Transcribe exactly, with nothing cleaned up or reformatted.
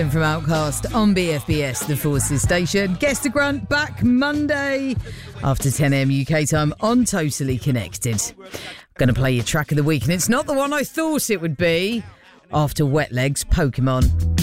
From Outcast on B F B S, the Forces station. Guess the Grunt back Monday after ten a.m. U K time on Totally Connected. I'm going to play your track of the week, and it's not the one I thought it would be. After Wet Legs, Pokemon.